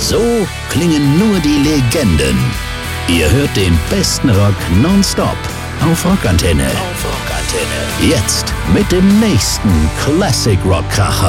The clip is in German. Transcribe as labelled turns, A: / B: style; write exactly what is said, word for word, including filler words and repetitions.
A: So klingen nur die Legenden. Ihr hört den besten Rock nonstop auf Rockantenne. Auf Rockantenne. Jetzt mit dem nächsten Classic Rock Kracher.